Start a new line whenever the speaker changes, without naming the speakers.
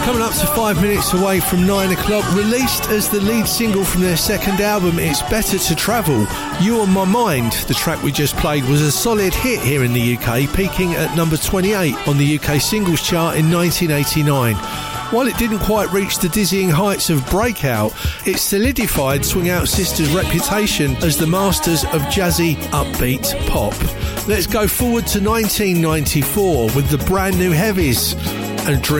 Coming up to 5 minutes away from 9 o'clock, released as the lead single from their second album, It's Better to Travel, You On My Mind. The track we just played was a solid hit here in the UK, peaking at number 28 on the UK singles chart in 1989. While it didn't quite reach the dizzying heights of Breakout, it solidified Swing Out Sisters' reputation as the masters of jazzy, upbeat pop. Let's go forward to 1994 with the brand new Heavies and Dream.